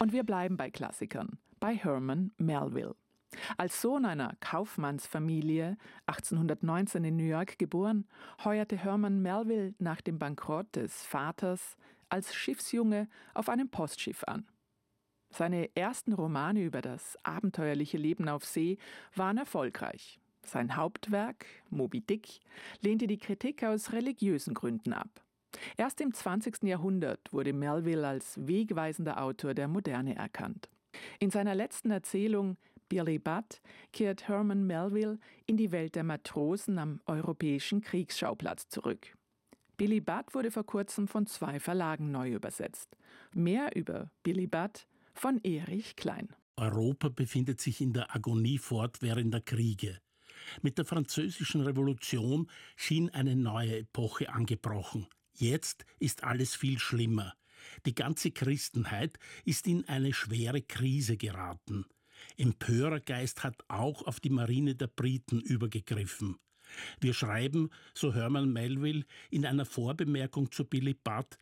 Und wir bleiben bei Klassikern, bei Herman Melville. Als Sohn einer Kaufmannsfamilie, 1819 in New York geboren, heuerte Herman Melville nach dem Bankrott des Vaters als Schiffsjunge auf einem Postschiff an. Seine ersten Romane über das abenteuerliche Leben auf See waren erfolgreich. Sein Hauptwerk, Moby Dick, lehnte die Kritik aus religiösen Gründen ab. Erst im 20. Jahrhundert wurde Melville als wegweisender Autor der Moderne erkannt. In seiner letzten Erzählung Billy Budd kehrt Herman Melville in die Welt der Matrosen am europäischen Kriegsschauplatz zurück. Billy Budd wurde vor kurzem von 2 Verlagen neu übersetzt. Mehr über Billy Budd von Erich Klein. Europa befindet sich in der Agonie fortwährender Kriege. Mit der Französischen Revolution schien eine neue Epoche angebrochen. Jetzt ist alles viel schlimmer. Die ganze Christenheit ist in eine schwere Krise geraten. Empörergeist hat auch auf die Marine der Briten übergegriffen. Wir schreiben, so Herman Melville in einer Vorbemerkung zu Billy Budd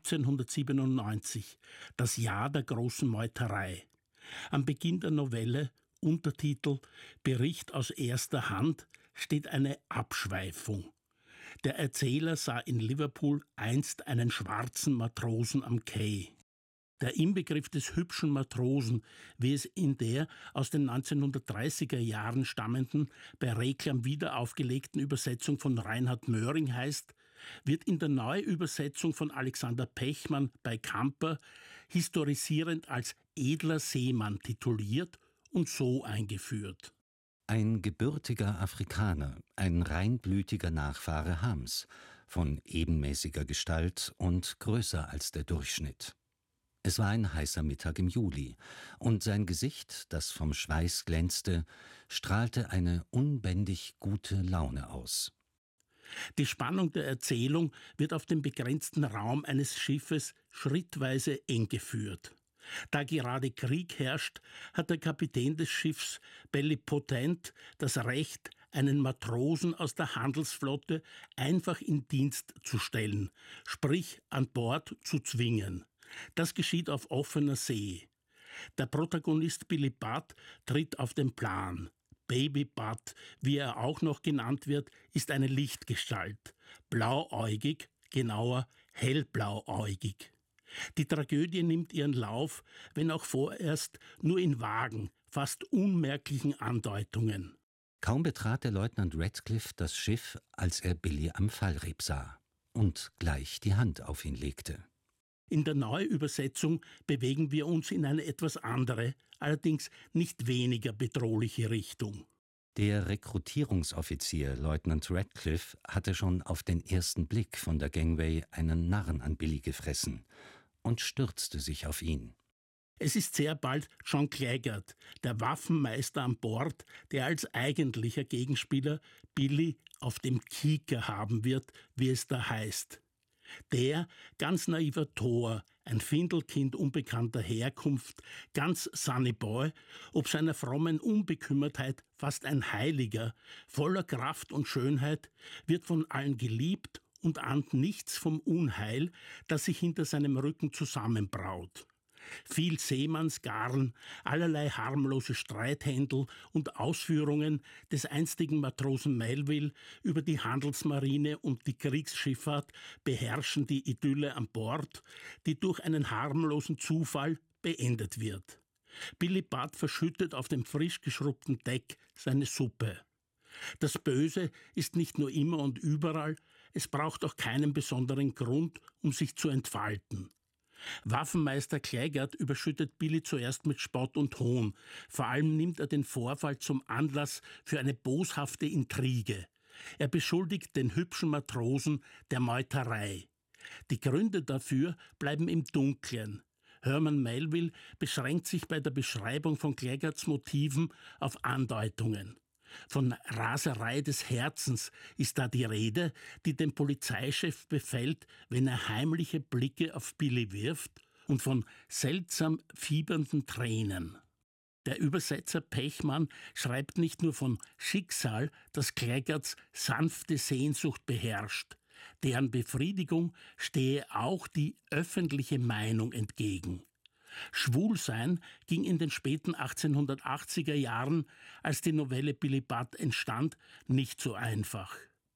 1797, das Jahr der großen Meuterei. Am Beginn der Novelle, Untertitel Bericht aus erster Hand, steht eine Abschweifung. Der Erzähler sah in Liverpool einst einen schwarzen Matrosen am Quai. Der Inbegriff des hübschen Matrosen, wie es in der aus den 1930er Jahren stammenden, bei Reklam wiederaufgelegten Übersetzung von Reinhard Möhring heißt, wird in der Neuübersetzung von Alexander Pechmann bei Camper historisierend als edler Seemann tituliert und so eingeführt. Ein gebürtiger Afrikaner, ein reinblütiger Nachfahre Hams, von ebenmäßiger Gestalt und größer als der Durchschnitt. Es war ein heißer Mittag im Juli, und sein Gesicht, das vom Schweiß glänzte, strahlte eine unbändig gute Laune aus. Die Spannung der Erzählung wird auf dem begrenzten Raum eines Schiffes schrittweise eng geführt. Da gerade Krieg herrscht, hat der Kapitän des Schiffs Bellipotent das Recht, einen Matrosen aus der Handelsflotte einfach in Dienst zu stellen, sprich an Bord zu zwingen. Das geschieht auf offener See. Der Protagonist Billy Budd tritt auf den Plan. Baby Budd, wie er auch noch genannt wird, ist eine Lichtgestalt. Blauäugig, genauer hellblauäugig. Die Tragödie nimmt ihren Lauf, wenn auch vorerst nur in vagen, fast unmerklichen Andeutungen. Kaum betrat der Leutnant Radcliffe das Schiff, als er Billy am Fallreb sah und gleich die Hand auf ihn legte. In der Neuübersetzung bewegen wir uns in eine etwas andere, allerdings nicht weniger bedrohliche Richtung. Der Rekrutierungsoffizier Leutnant Radcliffe hatte schon auf den ersten Blick von der Gangway einen Narren an Billy gefressen und stürzte sich auf ihn. Es ist sehr bald John Claggart, der Waffenmeister an Bord, der als eigentlicher Gegenspieler Billy auf dem Kieker haben wird, wie es da heißt. Der, ganz naiver Tor, ein Findelkind unbekannter Herkunft, ganz Sunny Boy, ob seiner frommen Unbekümmertheit fast ein Heiliger, voller Kraft und Schönheit, wird von allen geliebt und ahnt nichts vom Unheil, das sich hinter seinem Rücken zusammenbraut. Viel Seemannsgarn, allerlei harmlose Streithändel und Ausführungen des einstigen Matrosen Melville über die Handelsmarine und die Kriegsschifffahrt beherrschen die Idylle an Bord, die durch einen harmlosen Zufall beendet wird. Billy Budd verschüttet auf dem frisch geschrubbten Deck seine Suppe. Das Böse ist nicht nur immer und überall, es braucht auch keinen besonderen Grund, um sich zu entfalten. Waffenmeister Claggart überschüttet Billy zuerst mit Spott und Hohn. Vor allem nimmt er den Vorfall zum Anlass für eine boshafte Intrige. Er beschuldigt den hübschen Matrosen der Meuterei. Die Gründe dafür bleiben im Dunkeln. Herman Melville beschränkt sich bei der Beschreibung von Claggarts Motiven auf Andeutungen. Von Raserei des Herzens ist da die Rede, die dem Polizeichef befällt, wenn er heimliche Blicke auf Billy wirft, und von seltsam fiebernden Tränen. Der Übersetzer Pechmann schreibt nicht nur von Schicksal, das Claggarts sanfte Sehnsucht beherrscht. Deren Befriedigung stehe auch die öffentliche Meinung entgegen. Schwulsein ging in den späten 1880er Jahren, als die Novelle Billy Budd entstand, nicht so einfach.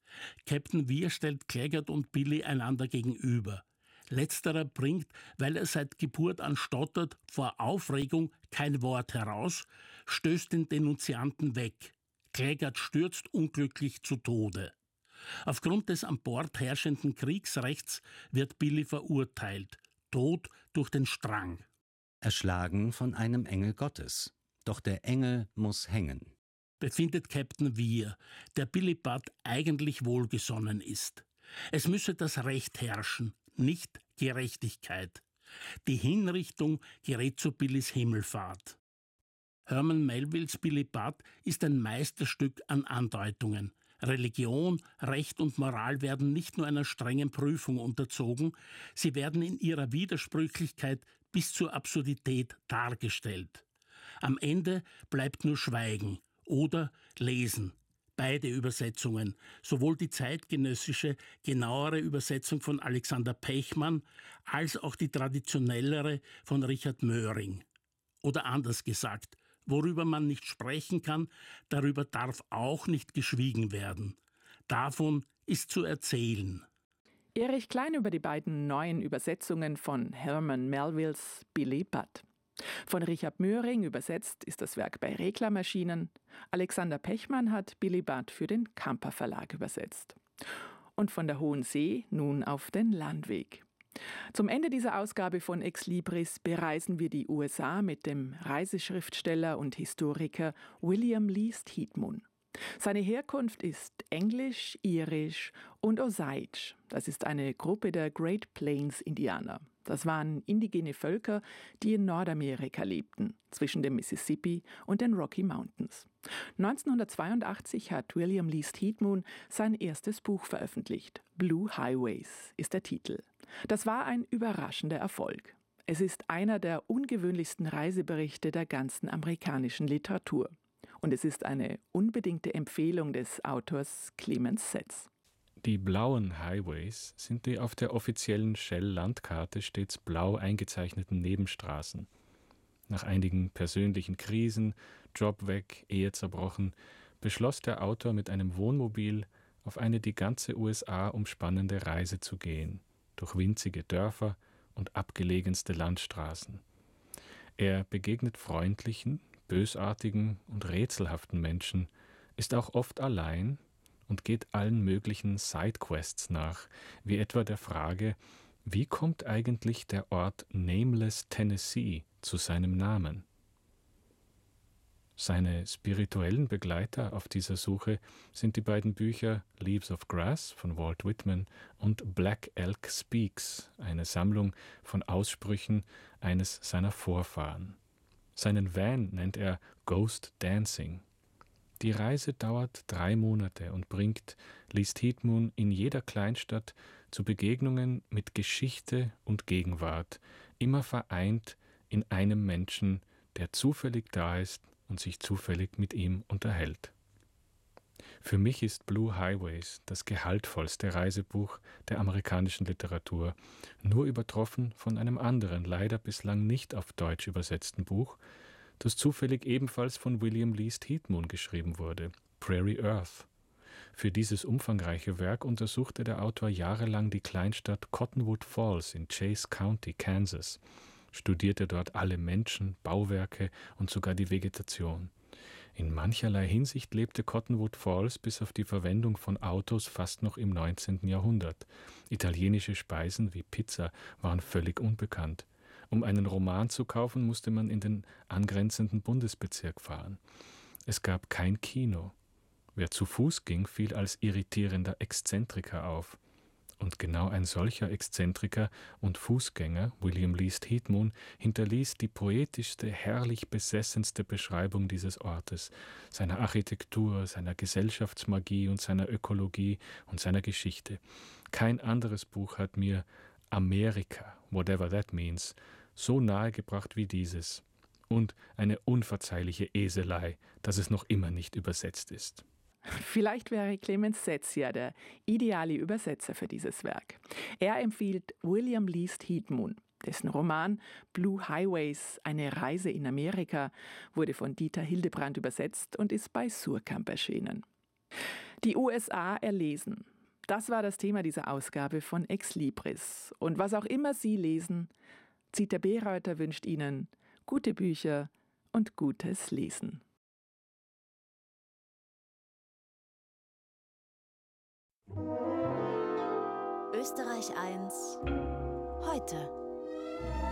Captain Weir stellt Claggart und Billy einander gegenüber. Letzterer bringt, weil er seit Geburt an stottert, vor Aufregung kein Wort heraus, stößt den Denunzianten weg. Claggart stürzt unglücklich zu Tode. Aufgrund des an Bord herrschenden Kriegsrechts wird Billy verurteilt. Tod durch den Strang. Erschlagen von einem Engel Gottes. Doch der Engel muss hängen, Befindet Captain Weir, der Billy Budd eigentlich wohlgesonnen ist. Es müsse das Recht herrschen, nicht Gerechtigkeit. Die Hinrichtung gerät zu Billys Himmelfahrt. Herman Melvilles Billy Budd ist ein Meisterstück an Andeutungen. Religion, Recht und Moral werden nicht nur einer strengen Prüfung unterzogen, sie werden in ihrer Widersprüchlichkeit bis zur Absurdität dargestellt. Am Ende bleibt nur Schweigen oder Lesen. Beide Übersetzungen, sowohl die zeitgenössische, genauere Übersetzung von Alexander Pechmann als auch die traditionellere von Richard Möhring. Oder anders gesagt, worüber man nicht sprechen kann, darüber darf auch nicht geschwiegen werden. Davon ist zu erzählen. Erich Klein über die beiden neuen Übersetzungen von Herman Melvilles Billy Budd. Von Richard Möhring übersetzt ist das Werk bei Regler Maschinen. Alexander Pechmann hat Billy Budd für den Kamper Verlag übersetzt. Und von der Hohen See nun auf den Landweg. Zum Ende dieser Ausgabe von Ex Libris bereisen wir die USA mit dem Reiseschriftsteller und Historiker William Least Heatmoon. Seine Herkunft ist Englisch, Irisch und Osage. Das ist eine Gruppe der Great Plains-Indianer. Das waren indigene Völker, die in Nordamerika lebten, zwischen dem Mississippi und den Rocky Mountains. 1982 hat William Least Heatmoon sein erstes Buch veröffentlicht. Blue Highways ist der Titel. Das war ein überraschender Erfolg. Es ist einer der ungewöhnlichsten Reiseberichte der ganzen amerikanischen Literatur. Und es ist eine unbedingte Empfehlung des Autors Clemens Setz. Die blauen Highways sind die auf der offiziellen Shell-Landkarte stets blau eingezeichneten Nebenstraßen. Nach einigen persönlichen Krisen, Job weg, Ehe zerbrochen, beschloss der Autor mit einem Wohnmobil auf eine die ganze USA umspannende Reise zu gehen, durch winzige Dörfer und abgelegenste Landstraßen. Er begegnet freundlichen, bösartigen und rätselhaften Menschen, ist auch oft allein und geht allen möglichen Sidequests nach, wie etwa der Frage, wie kommt eigentlich der Ort Nameless, Tennessee zu seinem Namen? Seine spirituellen Begleiter auf dieser Suche sind die beiden Bücher Leaves of Grass von Walt Whitman und Black Elk Speaks, eine Sammlung von Aussprüchen eines seiner Vorfahren. Seinen Van nennt er Ghost Dancing. Die Reise dauert 3 Monate und bringt Least Heatmoon in jeder Kleinstadt zu Begegnungen mit Geschichte und Gegenwart, immer vereint in einem Menschen, der zufällig da ist und sich zufällig mit ihm unterhält. Für mich ist Blue Highways das gehaltvollste Reisebuch der amerikanischen Literatur, nur übertroffen von einem anderen, leider bislang nicht auf Deutsch übersetzten Buch, das zufällig ebenfalls von William Least Heatmoon geschrieben wurde, Prairie Earth. Für dieses umfangreiche Werk untersuchte der Autor jahrelang die Kleinstadt Cottonwood Falls in Chase County, Kansas, studierte dort alle Menschen, Bauwerke und sogar die Vegetation. In mancherlei Hinsicht lebte Cottonwood Falls bis auf die Verwendung von Autos fast noch im 19. Jahrhundert. Italienische Speisen wie Pizza waren völlig unbekannt. Um einen Roman zu kaufen, musste man in den angrenzenden Bundesbezirk fahren. Es gab kein Kino. Wer zu Fuß ging, fiel als irritierender Exzentriker auf. Und genau ein solcher Exzentriker und Fußgänger, William Least Heatmoon, hinterließ die poetischste, herrlich besessenste Beschreibung dieses Ortes, seiner Architektur, seiner Gesellschaftsmagie und seiner Ökologie und seiner Geschichte. Kein anderes Buch hat mir Amerika, whatever that means, so nahe gebracht wie dieses. Und eine unverzeihliche Eselei, dass es noch immer nicht übersetzt ist. Vielleicht wäre Clemens Setz ja der ideale Übersetzer für dieses Werk. Er empfiehlt William Least Heatmoon. Dessen Roman Blue Highways, eine Reise in Amerika, wurde von Dieter Hildebrandt übersetzt und ist bei Suhrkamp erschienen. Die USA erlesen. Das war das Thema dieser Ausgabe von Ex Libris. Und was auch immer Sie lesen, Zita Bereuter wünscht Ihnen gute Bücher und gutes Lesen. Österreich 1 heute.